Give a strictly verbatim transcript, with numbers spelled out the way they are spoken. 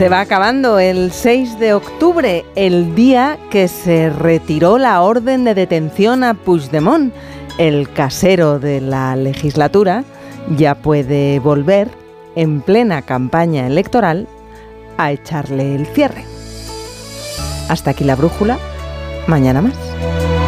Se va acabando el seis de octubre, el día que se retiró la orden de detención a Puigdemont. El casero de la legislatura ya puede volver, en plena campaña electoral, a echarle el cierre. Hasta aquí la brújula, mañana más.